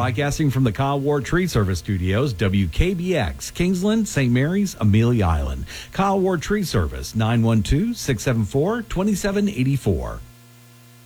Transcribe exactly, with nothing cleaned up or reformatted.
Broadcasting from the Kyle Ward Tree Service Studios, W K B X, Kingsland, Saint Mary's, Amelia Island. Kyle Ward Tree Service, nine one two, six seven four, two seven eight four.